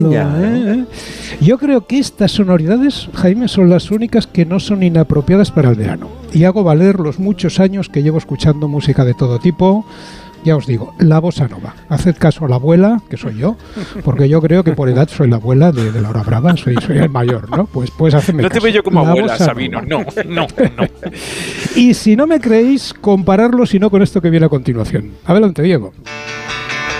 Yo creo que estas sonoridades, Jaime, son las únicas que no son inapropiadas para el verano. Y hago valer los muchos años que llevo escuchando música de todo tipo. Ya os digo, la bossa nova. Haced caso a la abuela, que soy yo, porque yo creo que por edad soy la abuela de la hora brava, soy el mayor, ¿no? Pues hacedme caso. No te veo yo como abuela, Sabino. No. Y si no me creéis, compararlo si no con esto que viene a continuación. Adelante, Diego.